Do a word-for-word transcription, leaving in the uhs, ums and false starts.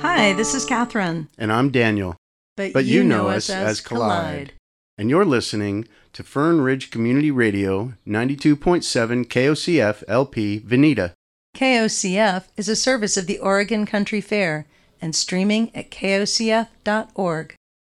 Hi, this is Catherine. And I'm Daniel. But, But you, you know, know us us as, as Collide. Collide. And you're listening to Fern Ridge Community Radio, ninety-two point seven K O C F L P, Veneta. K O C F is a service of the Oregon Country Fair and streaming at K O C F dot org.